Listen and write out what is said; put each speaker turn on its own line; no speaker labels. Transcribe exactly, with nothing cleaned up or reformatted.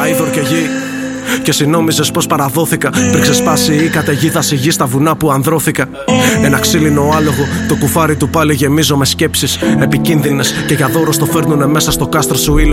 είδωρ και γη. Και εσύ νόμιζες πως παραδόθηκα πριν ξεσπάσει η καταιγίδα στη γη στα βουνά που ανδρώθηκα. Ένα ξύλινο άλογο, το κουφάρι του πάλι γεμίζω με σκέψεις επικίνδυνες. Και για δώρο στο φέρνουνε μέσα στο κάστρο σου ήλιο.